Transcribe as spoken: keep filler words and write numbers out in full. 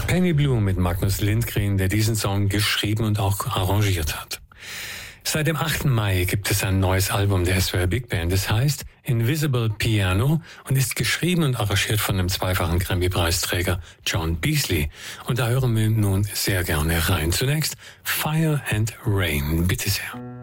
Penny Blue mit Magnus Lindgren, der diesen Song geschrieben und auch arrangiert hat. Seit dem achten Mai gibt es ein neues Album der S W R Big Band. Es heißt Invisible Piano und ist geschrieben und arrangiert von dem zweifachen Grammy-Preisträger John Beasley. Und da hören wir nun sehr gerne rein. Zunächst Fire and Rain. Bitte sehr.